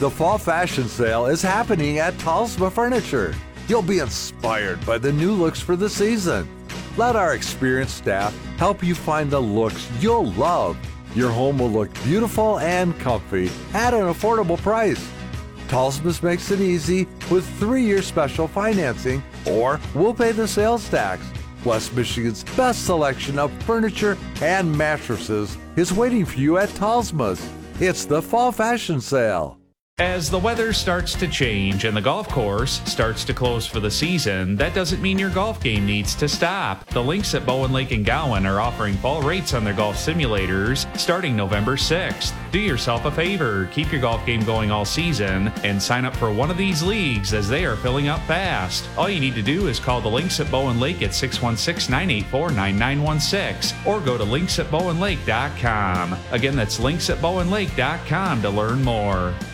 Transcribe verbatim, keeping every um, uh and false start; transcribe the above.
The fall fashion sale is happening at Talsma Furniture. You'll be inspired by the new looks for the season. Let our experienced staff help you find the looks you'll love. Your home will look beautiful and comfy at an affordable price. Talsma's makes it easy with three-year special financing, or we'll pay the sales tax. West Michigan's best selection of furniture and mattresses is waiting for you at Talsma's. It's the fall fashion sale. As the weather starts to change and the golf course starts to close for the season, that doesn't mean your golf game needs to stop. The Links at Bowen Lake and Gowan are offering fall rates on their golf simulators starting November sixth. Do yourself a favor, keep your golf game going all season, and sign up for one of these leagues as they are filling up fast. All you need to do is call the Links at Bowen Lake at six one six, nine eight four, nine nine one six or go to links at bowen lake dot com. Again, that's links at bowen lake dot com to learn more.